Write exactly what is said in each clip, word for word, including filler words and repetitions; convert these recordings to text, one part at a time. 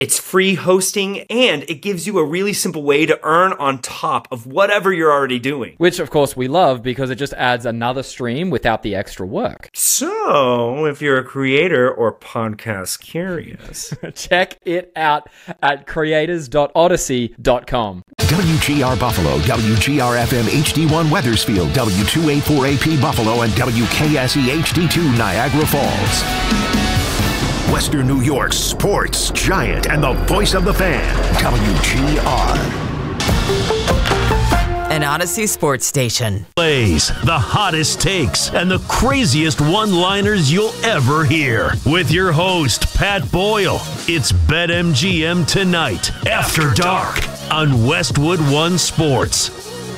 It's free hosting, and it gives you a really simple way to earn on top of whatever you're already doing. Which, of course, we love because it just adds another stream without the extra work. So, if you're a creator or podcast curious, check it out at creators dot odyssey dot com. W G R Buffalo, W G R F M H D one Weathersfield, W two eighty-four A P Buffalo, and W K S E H D two Niagara Falls. Western New York's sports giant and the voice of the fan, W G R. An Odyssey sports station. Plays the hottest takes and the craziest one-liners you'll ever hear. With your host, Pat Boyle. It's BetMGM Tonight, After Dark, on Westwood One Sports.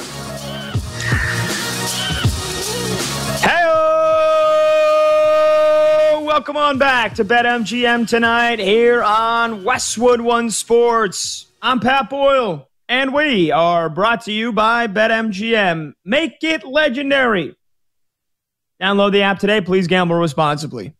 Welcome on back to BetMGM Tonight here on Westwood One Sports. I'm Pat Boyle, and we are brought to you by BetMGM. Make it legendary. Download the app today. Please gamble responsibly.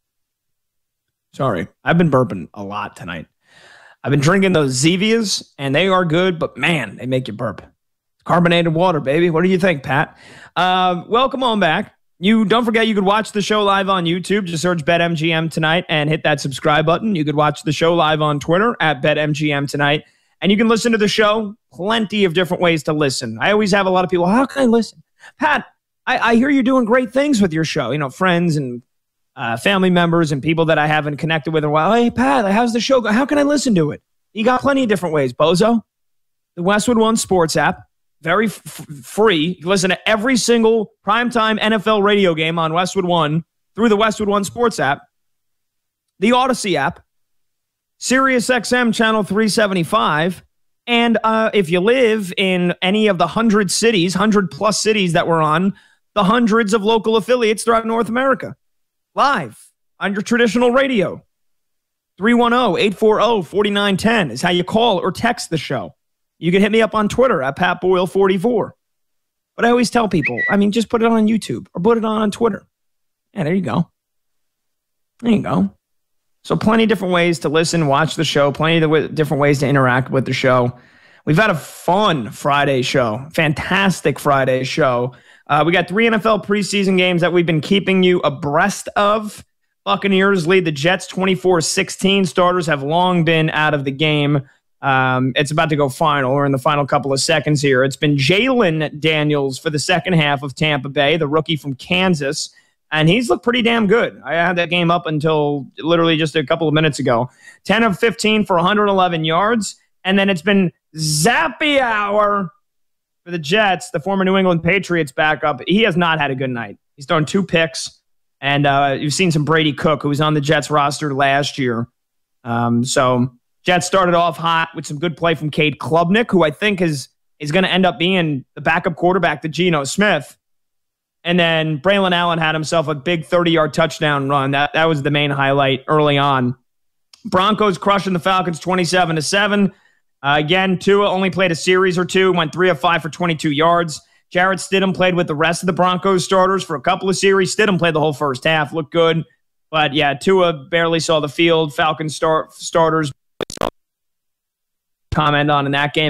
Sorry, I've been burping a lot tonight. I've been drinking those Zevias, and they are good, but man, they make you burp. Carbonated water, baby. What do you think, Pat? Uh, welcome on back. You don't forget you could watch the show live on YouTube. Just search BetMGM Tonight and hit that subscribe button. You could watch the show live on Twitter at BetMGM Tonight. And you can listen to the show. Plenty of different ways to listen. I always have a lot of people, how can I listen? Pat, I, I hear you're doing great things with your show. You know, friends and uh, family members and people that I haven't connected with in a while. Hey, Pat, how's the show going? How can I listen to it? You got plenty of different ways. Bozo, the Westwood One Sports app. Very f- free. You can listen to every single primetime N F L radio game on Westwood One through the Westwood One Sports app, the Odyssey app, SiriusXM channel three seventy-five, and uh, if you live in any of the hundred cities, hundred plus cities that we're on, the hundreds of local affiliates throughout North America, live on your traditional radio. three one zero, eight four zero, four nine one zero is how you call or text the show. You can hit me up on Twitter at Pat Boyle forty-four. But I always tell people, I mean, just put it on YouTube or put it on on Twitter. Yeah, there you go. There you go. So plenty of different ways to listen, watch the show, plenty of w- different ways to interact with the show. We've had a fun Friday show, fantastic Friday show. Uh, we got three N F L preseason games that we've been keeping you abreast of. Buccaneers lead the Jets twenty-four sixteen. Starters have long been out of the game. Um, it's about to go final. We're in the final couple of seconds here. It's been Jalen Daniels for the second half of Tampa Bay, the rookie from Kansas, and he's looked pretty damn good. I had that game up until literally just a couple of minutes ago. ten of fifteen for one hundred eleven yards, and then it's been Zappy Hour for the Jets, the former New England Patriots backup. He has not had a good night. He's thrown two picks, and uh, you've seen some Brady Cook, who was on the Jets roster last year. Um, so... Jets started off hot with some good play from Cade Klubnik, who I think is is going to end up being the backup quarterback to Geno Smith. And then Braylon Allen had himself a big thirty-yard touchdown run. That that was the main highlight early on. Broncos crushing the Falcons twenty-seven to seven. Uh, again, Tua only played a series or two, went three of five for twenty-two yards. Jarrett Stidham played with the rest of the Broncos starters for a couple of series. Stidham played the whole first half, looked good. But yeah, Tua barely saw the field. Falcons start, starters comment on in that game.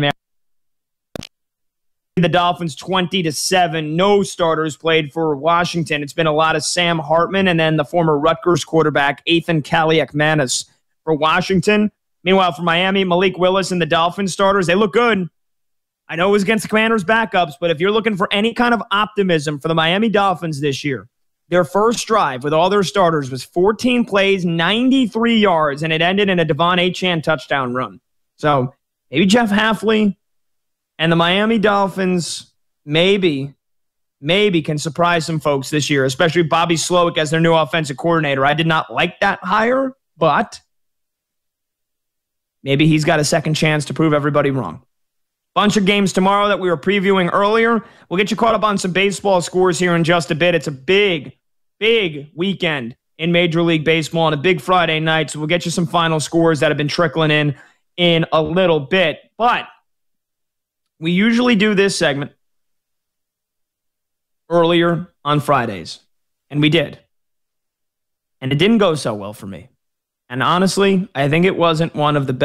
The Dolphins twenty to seven. No starters played for Washington. It's been a lot of Sam Hartman and then the former Rutgers quarterback Ethan Kaliakmanis for Washington. Meanwhile, for Miami, Malik Willis and the Dolphins starters, they look good. I know it was against the Commanders' backups, but if you're looking for any kind of optimism for the Miami Dolphins this year, their first drive with all their starters was fourteen plays, ninety-three yards, and it ended in a Devon Achane touchdown run. So maybe Jeff Hafley and the Miami Dolphins maybe, maybe can surprise some folks this year, especially Bobby Slowick as their new offensive coordinator. I did not like that hire, but maybe he's got a second chance to prove everybody wrong. Bunch of games tomorrow that we were previewing earlier. We'll get you caught up on some baseball scores here in just a bit. It's a big, big weekend in Major League Baseball on a big Friday night, so we'll get you some final scores that have been trickling in in a little bit. But we usually do this segment earlier on Fridays, and we did. And it didn't go so well for me. And honestly, I think it wasn't one of the best